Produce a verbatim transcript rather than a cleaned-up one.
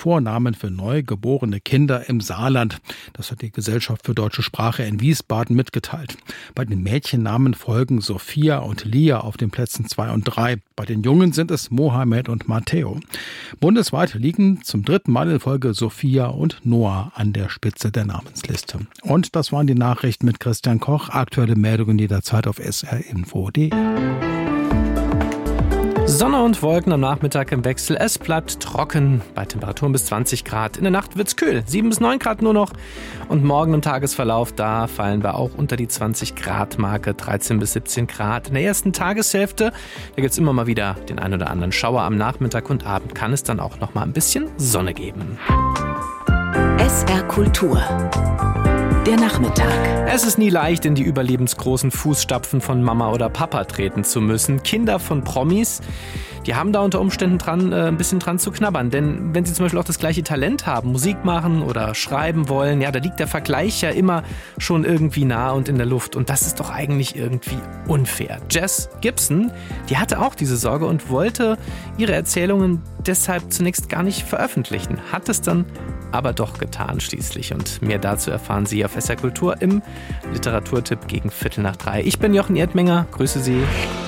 Vornamen für neu geborene Kinder im Saarland. Das hat die Gesellschaft für deutsche Sprache in Wiesbaden mitgeteilt. Bei den Mädchennamen folgen Sophia und Lia auf den Plätzen zwei und drei. Bei den Jungen sind es Mohammed und Matteo. Bundesweit liegen zum dritten Mal in Folge Sophia und Noah an der Spitze der Namensliste. Und das waren die Nachrichten mit Christian Koch. Aktuelle Meldungen jederzeit auf s r info punkt d e. Sonne und Wolken am Nachmittag im Wechsel. Es bleibt trocken bei Temperaturen bis zwanzig Grad. In der Nacht wird's kühl, sieben bis neun Grad nur noch. Und morgen im Tagesverlauf, da fallen wir auch unter die zwanzig Grad Marke, dreizehn bis siebzehn Grad. In der ersten Tageshälfte, da gibt's immer mal wieder den ein oder anderen Schauer. Am Nachmittag und Abend kann es dann auch noch mal ein bisschen Sonne geben. S R Kultur. Der Nachmittag. Es ist nie leicht, in die überlebensgroßen Fußstapfen von Mama oder Papa treten zu müssen. Kinder von Promis, die haben da unter Umständen dran, äh, ein bisschen dran zu knabbern. Denn wenn sie zum Beispiel auch das gleiche Talent haben, Musik machen oder schreiben wollen, ja, da liegt der Vergleich ja immer schon irgendwie nah und in der Luft. Und das ist doch eigentlich irgendwie unfair. Jess Gibson, die hatte auch diese Sorge und wollte ihre Erzählungen deshalb zunächst gar nicht veröffentlichen. Hat es dann aber doch getan schließlich. Und mehr dazu erfahren Sie auf S R Kultur im Literaturtipp gegen Viertel nach drei. Ich bin Jochen Erdmenger, grüße Sie.